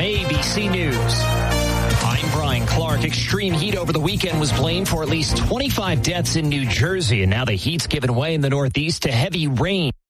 ABC News. I'm Brian Clark. Extreme heat over the weekend was blamed for at least 25 deaths in New Jersey, and now the heat's given way in the Northeast to heavy rain.